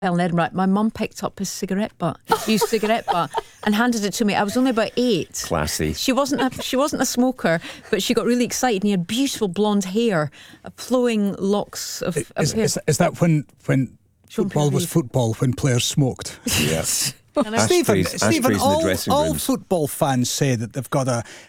in Edinburgh, my mum picked up his cigarette butt, used cigarette butt, and handed it to me. I was only about 8. Classy. She wasn't a smoker, but she got really excited, and he had beautiful blonde hair, flowing locks of hair. Is that when football was football, when players smoked? Yeah. Stephen, ashtrays in the dressing all rooms. football fans say that they've got